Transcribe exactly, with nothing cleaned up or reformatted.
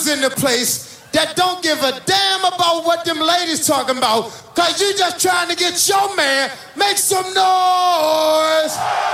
fellas in the place that don't give a damn about what them ladies talking about, cause you just trying to get your man make some noise.